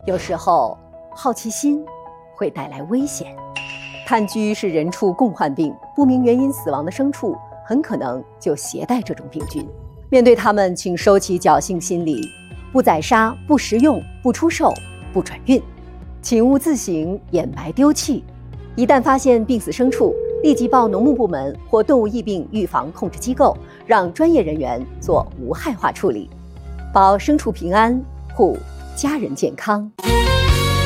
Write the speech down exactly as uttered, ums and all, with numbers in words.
有时候，好奇心会带来危险。炭疽是人畜共患病，不明原因死亡的牲畜很可能就携带这种病菌。面对它们，请收起侥幸心理，不宰杀，不食用，不出售，不转运，请勿自行掩埋丢弃。一旦发现病死牲畜，立即报农牧部门或动物疫病预防控制机构，让专业人员做无害化处理，保牲畜平安，护家人健康。